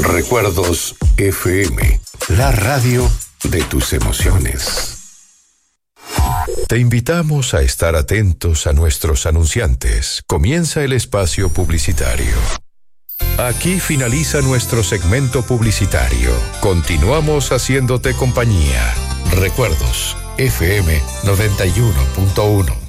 Recuerdos FM, la radio de tus emociones. Te invitamos a estar atentos a nuestros anunciantes. Comienza el espacio publicitario. Aquí finaliza nuestro segmento publicitario. Continuamos haciéndote compañía. Recuerdos FM 91.1.